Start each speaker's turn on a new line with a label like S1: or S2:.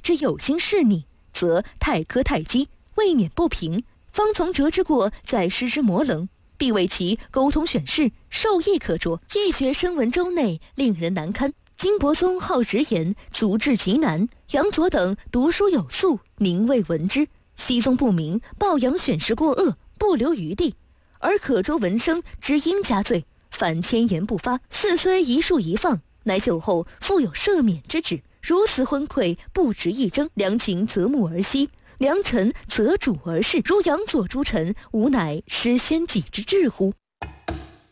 S1: 之有心事逆，则太苛太激，未免不平。方从折之过，再施之模棱，必为其沟通选事，受益可着。易学声闻州内，令人难堪。金伯宗好直言，足智极难。杨佐等读书有素，名未闻之。熹宗不明，抱杨选事过恶，不留余地。而可州闻声知应加罪，反千言不发。嗣虽一树一放，乃酒后复有赦免之旨。如此昏聩，不值一争。良禽择木而栖，良臣择主而事。如杨左诸臣，吾乃失先己之志乎？